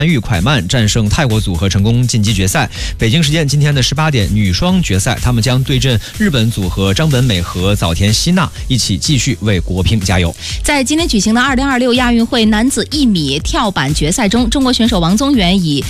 玉蒯曼战胜泰国组合成功晋级决赛。北京时间今天的18点，女双决赛，他们将对阵日本组合张本美和早田希娜，一起继续为国乒加油。 在今天举行的2026亚运会男子1米跳板决赛中，中国选手王宗源以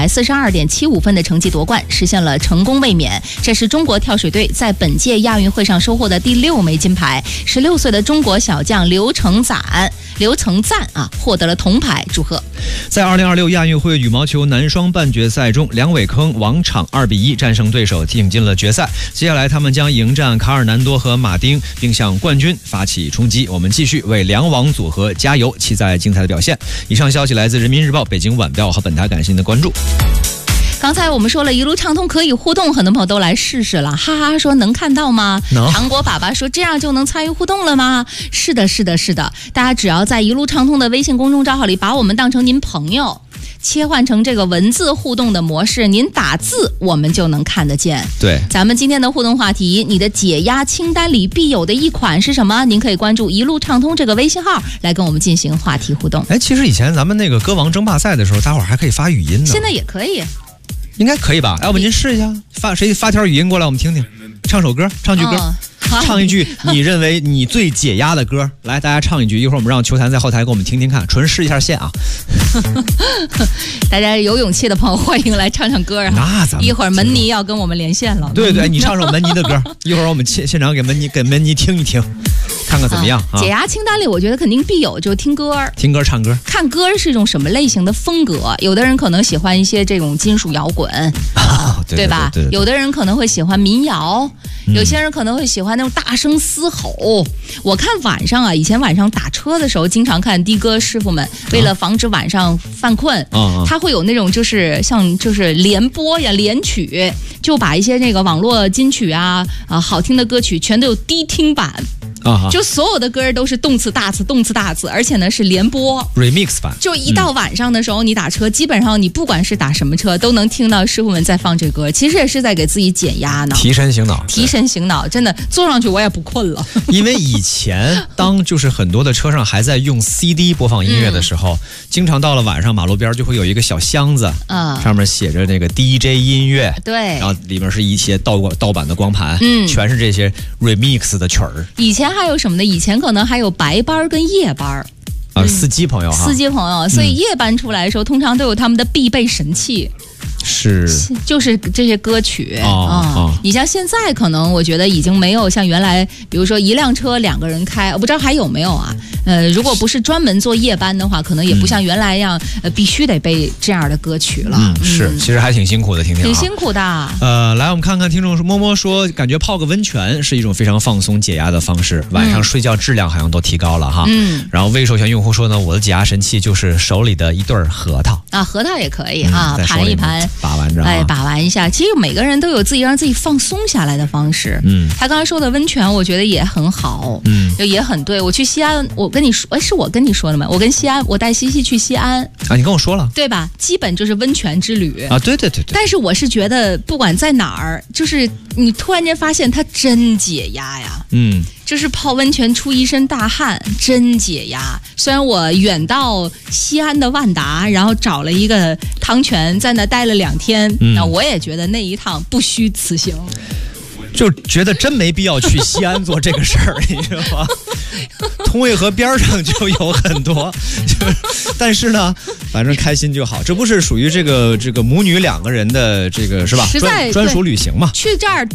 442.75分的成绩夺冠，实现了成功卫冕。这是中国跳水队在本届亚运会上收获的第6枚金牌。16岁的中国小将刘成赞获得了铜牌，祝贺。 在2026亚运会羽毛球男双半决赛中，梁伟铿、王昶2比1战胜对手，挺进了决赛。接下来他们将迎战卡尔南多和马丁，并向冠军发起冲击。我们继续为梁王组合加油，期待精彩的表现。以上消息来自人民日报、北京晚报和本台，感谢您的关注。 刚才我们说了一路畅通可以互动，很多朋友都来试试了，哈哈说能看到吗？ 能。 糖果粑粑说这样就能参与互动了吗？是的，大家只要在一路畅通的微信公众账号里把我们当成您朋友，切换成这个文字互动的模式，您打字我们就能看得见。 对， 咱们今天的互动话题，你的解压清单里必有的一款是什么？您可以关注一路畅通这个微信号来跟我们进行话题互动。 其实以前咱们那个歌王争霸赛的时候，大伙儿还可以发语音呢， 现在也可以， 应该可以吧？要不您试一下，谁发条语音过来，我们听听，唱首歌，唱句歌。唱一句你认为你最解压的歌，来，大家唱一句，一会儿我们让球坛在后台给我们听听看，纯试一下线啊。 大家有勇气的朋友欢迎来唱唱歌啊。 那咱们一会儿门尼要跟我们连线了。 对，你唱首门尼的歌，一会儿我们现场给门尼听一听，看看怎么样啊。 解压清单里我觉得肯定必有，就是听歌、 唱歌。 看歌是一种什么类型的风格？有的人可能喜欢一些这种金属摇滚，对吧？有的人可能会喜欢民谣，有些人可能会喜欢那种大声嘶吼。我看晚上啊，以前晚上打车的时候，经常看的哥师傅们为了防止晚上犯困，他会有那种就是连播呀、连曲，就把一些那个网络金曲好听的歌曲全都有低听版。就所有的歌都是动次大次，而且呢是连播 remix 版。 就一到晚上的时候，你打车，基本上你不管是打什么车，都能听到师傅们在放这歌。其实也是在给自己减压呢， 提神醒脑。 真的坐上去我也不困了。 因为以前当就是很多的车上还在用 CD 播放音乐的时候，经常到了晚上，马路边就会有一个小箱子，上面写着那个 DJ 音乐， 对， 然后里面是一些盗版的光盘，全是这些 remix 的曲儿。 以前还有什么呢？以前可能还有白班跟夜班。 司机朋友， 所以夜班出来的时候，通常都有他们的必备神器。就是这些歌曲你像现在可能我觉得已经没有像原来，比如说一辆车2个人开，我不知道还有没有啊。如果不是专门做夜班的话，可能也不像原来一样必须得背这样的歌曲了。 其实还挺辛苦的，挺辛苦的。 来我们看看听众摸摸说，感觉泡个温泉是一种非常放松解压的方式，晚上睡觉质量好像都提高了哈。然后未授权用户说呢，我的解压神器就是手里的一对核桃核桃也可以盘一盘， 把玩着把玩一下。其实每个人都有自己让自己放松下来的方式。他刚才说的温泉，我觉得也很好，也很对。我去西安，我跟你说，是我跟你说了吗？我带西西去西安你跟我说了， 对吧？基本就是温泉之旅对。 但是我是觉得，不管在哪儿，就是你突然间发现它真解压呀。就是泡温泉出一身大汗，真解压。虽然我远到西安的万达，然后找了一个汤泉，在那待了2天，那我也觉得那一趟不虚此行。 就觉得真没必要去西安做这个事儿，你知道吗？通渭河边上就有很多，但是呢，反正开心就好。这不是属于这个母女2个人的这个是吧？专属旅行嘛？ 去这儿